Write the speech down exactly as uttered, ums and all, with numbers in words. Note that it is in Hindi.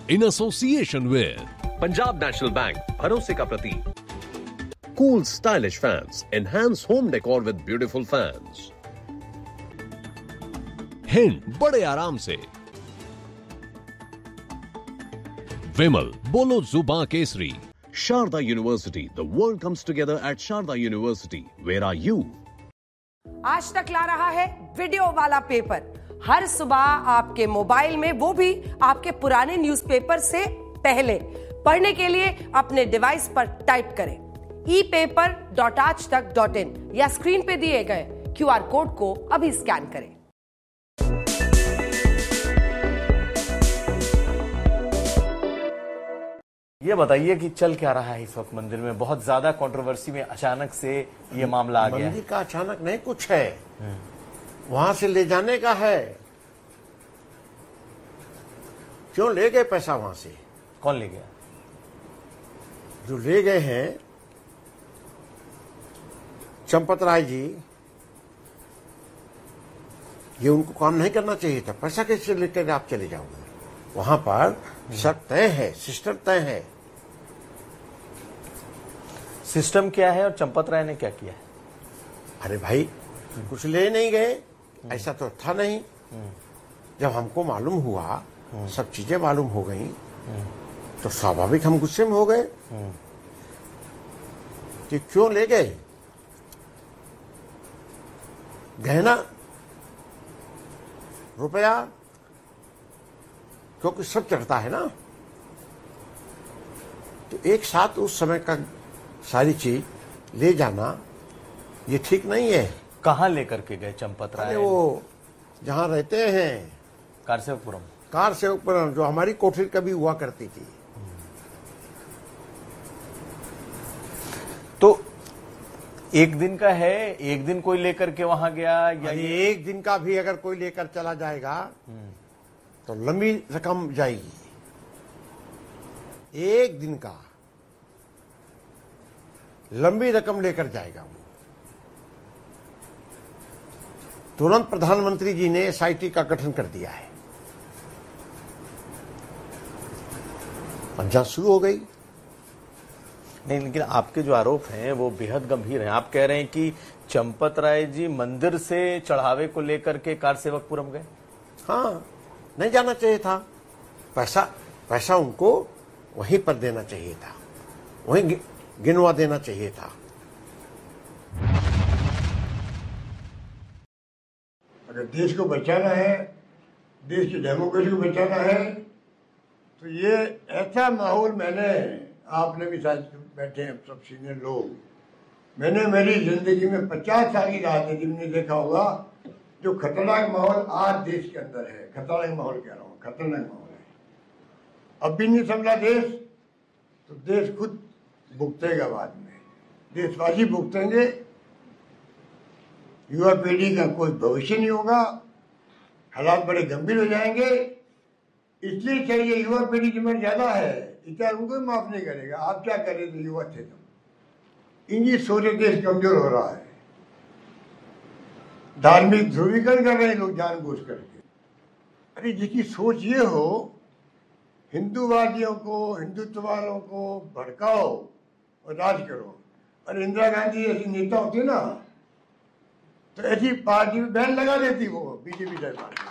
in association with Punjab National Bank, भरोसे का प्रतीक. Cool stylish fans enhance home decor with beautiful fans. Hind बड़े आराम से. विमल बोलो जुबां Kesari. Sharda University, the world comes together at Sharda University. Where are you? आज तक ला रहा है वीडियो वाला पेपर हर सुबह आपके मोबाइल में, वो भी आपके पुराने न्यूज़पेपर से पहले. पढ़ने के लिए अपने डिवाइस पर टाइप करें ई पेपर डॉट आज तक डॉट इन या स्क्रीन पे दिए गए क्यूआर कोड को अभी स्कैन करें. ये बताइए कि चल क्या रहा है इस वक्त मंदिर में? बहुत ज्यादा कंट्रोवर्सी में अचानक से ये मामला आ गया. मंदिर का अचानक नहीं कुछ है, वहां से ले जाने का है. क्यों ले गए पैसा वहां से? कौन ले गया? जो ले गए हैं चंपत राय जी, ये उनको काम नहीं करना चाहिए था. पैसा कैसे लेकर आप चले जाओगे? वहां पर सब तय है, सिस्टम तय है. सिस्टम क्या है और चंपत राय ने क्या किया है? अरे भाई, कुछ ले नहीं गए, ऐसा तो था नहीं. जब हमको मालूम हुआ, सब चीजें मालूम हो गई, तो स्वाभाविक हम गुस्से में हो गए कि क्यों ले गए. गहना, रुपया, क्योंकि सब चढ़ता है ना, तो एक साथ उस समय का सारी चीज ले जाना ये ठीक नहीं है. कहाँ लेकर के गए चंपत राय? वो जहां रहते हैं कारसेवकपुरम. कारसेवकपुरम, जो हमारी कोठरी कभी हुआ करती थी. तो एक दिन का है, एक दिन कोई लेकर के वहां गया या ये एक दिन का भी अगर कोई लेकर चला जाएगा तो लंबी रकम जाएगी. एक दिन का लंबी रकम लेकर जाएगा वो. तुरंत प्रधानमंत्री जी ने एसआईटी का गठन कर दिया है. जांच शुरू हो गई. नहीं, लेकिन आपके जो आरोप हैं वो बेहद गंभीर हैं. आप कह रहे हैं कि चंपत राय जी मंदिर से चढ़ावे को लेकर के कारसेवकपुरम गए. हाँ, नहीं जाना चाहिए था. पैसा पैसा उनको वहीं पर देना चाहिए था, वहीं गिनवा देना चाहिए था. अगर देश को बचाना है, देश की डेमोक्रेसी को बचाना है, तो ये ऐसा माहौल, मैंने, आपने भी शायद बैठे हैं सब सीनियर लोग, मैंने मेरी जिंदगी में पचास साल की राजनीति में देखा होगा जो खतरनाक माहौल आज देश के अंदर है. खतरनाक माहौल कह रहा हूँ, खतरनाक माहौल है. अब भी नहीं संभला देश, तो देश खुद भुगतेगा बाद में. देशवासी भुगतेंगे. युवा पीढ़ी का कोई भविष्य नहीं होगा. हालात बड़े गंभीर हो जाएंगे. इसलिए चाहिए, युवा पीढ़ी जिम्मेदार ज्यादा है, इतना उनको माफ नहीं करेगा. आप क्या कर रहे थे, युवा थे तुम. इनकी सोच देश कमजोर हो रहा है. धार्मिक ध्रुवीकरण कर रहे हैं लोग जानबूझ करके. अरे जिसकी सोच ये हो, हिंदूवादियों को, हिंदुत्व वालों को भड़काओ और राज करो. अरे इंदिरा गांधी ऐसी नेता होती ना, तो ऐसी पार्टी में बैन लगा देती वो बीजेपी सरकार.